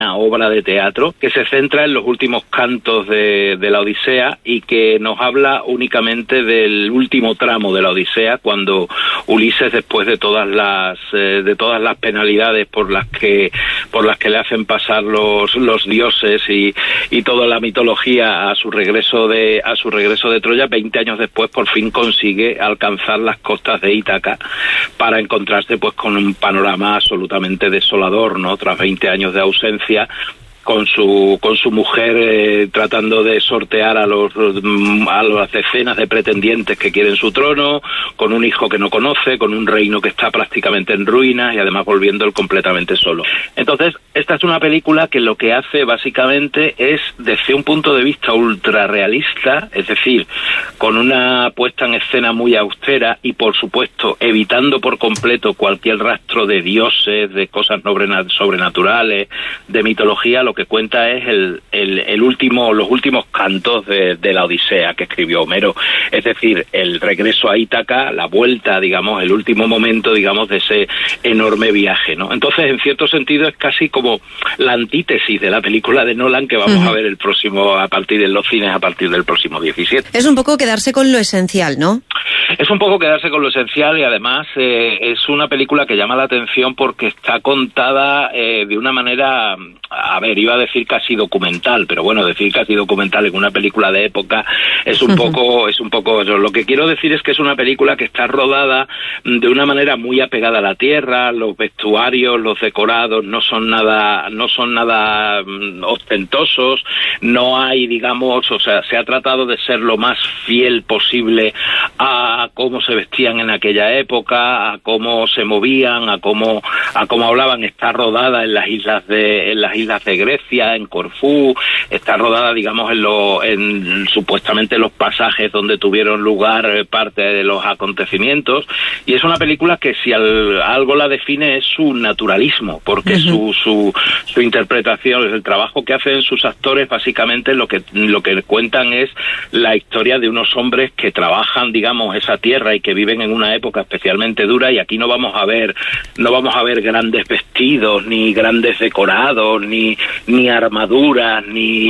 una obra de teatro que se centra en los últimos cantos de la Odisea y que nos habla únicamente del último tramo de la Odisea, cuando Ulises, después de todas las penalidades por las que le hacen pasar los dioses y toda la mitología a su regreso de Troya, 20 años después por fin consigue alcanzar las costas de Ítaca para encontrarse pues con un panorama absolutamente desolador, ¿no? Tras 20 años de ausencia, con su mujer tratando de sortear a las decenas de pretendientes que quieren su trono, con un hijo que no conoce, con un reino que está prácticamente en ruinas y además volviendo él completamente solo. Entonces, esta es una película que lo que hace básicamente es, desde un punto de vista ultra realista, es decir, con una puesta en escena muy austera y, por supuesto, evitando por completo cualquier rastro de dioses, de cosas sobrenaturales, de mitología. Lo que cuenta es los últimos cantos de la Odisea que escribió Homero, es decir, el regreso a Ítaca, la vuelta, digamos, el último momento, digamos, de ese enorme viaje, ¿no? Entonces, en cierto sentido, es casi como la antítesis de la película de Nolan que vamos a ver a partir de los cines a partir del próximo 17. Es un poco quedarse con lo esencial, ¿no? Es un poco quedarse con lo esencial y además es una película que llama la atención porque está contada de una manera, a ver, iba a decir casi documental, pero bueno, decir casi documental en una película de época es un poco lo que quiero decir es que es una película que está rodada de una manera muy apegada a la tierra. Los vestuarios, los decorados no son nada ostentosos, no hay, digamos, o sea, se ha tratado de ser lo más fiel posible a cómo se vestían en aquella época, a cómo se movían, a cómo hablaban. Está rodada en las islas de Grecia, en Corfú, está rodada, digamos, en supuestamente los pasajes donde tuvieron lugar parte de los acontecimientos, y es una película que si algo la define es su naturalismo, porque su interpretación, el trabajo que hacen sus actores, básicamente lo que cuentan es la historia de unos hombres que trabajan, digamos, esa tierra y que viven en una época especialmente dura, y aquí no vamos a ver grandes vestidos, ni grandes decorados, ni armaduras,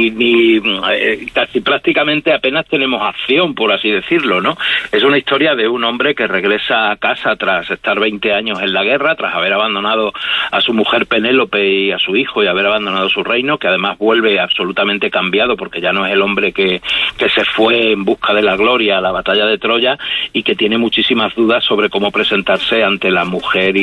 ni casi prácticamente apenas tenemos acción, por así decirlo, ¿no? Es una historia de un hombre que regresa a casa tras estar 20 años en la guerra, tras haber abandonado a su mujer Penélope y a su hijo y haber abandonado su reino, que además vuelve absolutamente cambiado porque ya no es el hombre que se fue en busca de la gloria a la batalla de Troya, y que tiene muchísimas dudas sobre cómo presentarse ante la mujer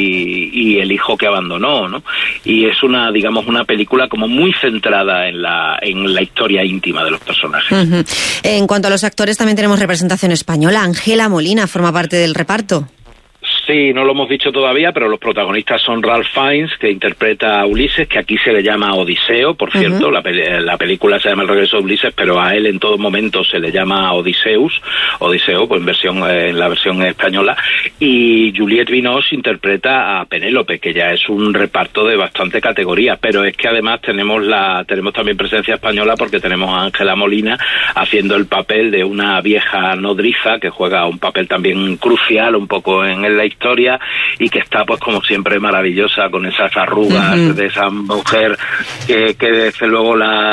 y el hijo que abandonó, ¿no? Y es una película como muy centrada en la historia íntima de los personajes. En cuanto a los actores, también tenemos representación española. Ángela Molina forma parte del reparto. Sí, no lo hemos dicho todavía, pero los protagonistas son Ralph Fiennes, que interpreta a Ulises, que aquí se le llama Odiseo, por cierto, la película se llama El regreso de Ulises, pero a él en todo momento se le llama Odiseo, pues en la versión española, y Juliette Binoche interpreta a Penélope, que ya es un reparto de bastante categoría, pero es que además tenemos también presencia española porque tenemos a Ángela Molina haciendo el papel de una vieja nodriza que juega un papel también crucial un poco en la historia, y que está pues como siempre maravillosa con esas arrugas de esa mujer que desde luego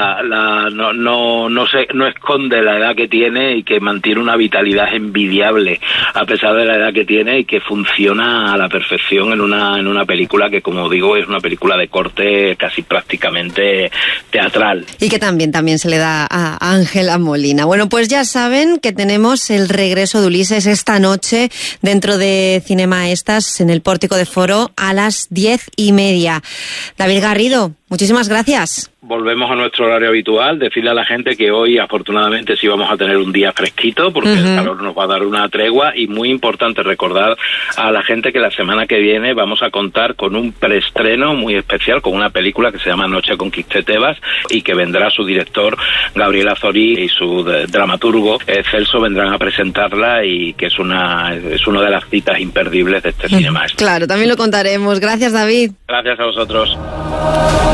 no esconde la edad que tiene y que mantiene una vitalidad envidiable a pesar de la edad que tiene, y que funciona a la perfección en una película que, como digo, es una película de corte casi prácticamente teatral. Y que también se le da a Ángela Molina. Bueno, pues ya saben que tenemos el regreso de Ulises esta noche dentro de Cinema Estas en el Pórtico de Foro a las 10:30. David Garrido, muchísimas gracias. Volvemos a nuestro horario habitual, decirle a la gente que hoy afortunadamente sí vamos a tener un día fresquito porque el calor nos va a dar una tregua, y muy importante recordar a la gente que la semana que viene vamos a contar con un preestreno muy especial, con una película que se llama Noche conquisté Tebas, y que vendrá su director Gabriel Azorí y su dramaturgo Celso vendrán a presentarla, y que es una de las citas imperdibles de este Cinema. Claro, también lo contaremos. Gracias, David. Gracias a vosotros.